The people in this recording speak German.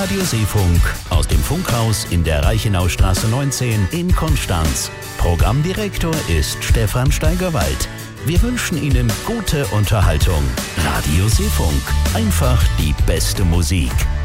Radio Seefunk aus dem Funkhaus in der Reichenaustraße 19 in Konstanz. Programmdirektor ist Stefan Steigerwald. Wir wünschen Ihnen gute Unterhaltung. Radio Seefunk. Einfach die beste Musik.